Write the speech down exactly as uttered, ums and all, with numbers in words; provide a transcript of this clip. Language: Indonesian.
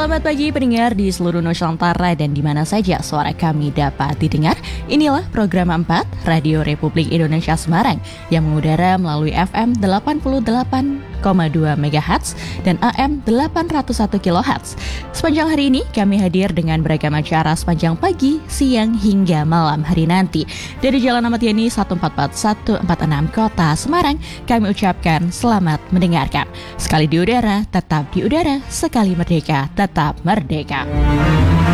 Selamat pagi pendengar di seluruh Nusantara dan di mana saja suara kami dapat didengar. Inilah program empat Radio Republik Indonesia Semarang yang mengudara melalui F M delapan puluh delapan koma dua megahertz dan A M delapan ratus satu kilohertz. Sepanjang hari ini kami hadir dengan beragam acara sepanjang pagi, siang hingga malam hari nanti. Dari Jalan Ahmad Yani satu empat empat satu empat enam Kota Semarang, kami ucapkan selamat mendengarkan. Sekali di udara, tetap di udara, sekali merdeka, tetap merdeka.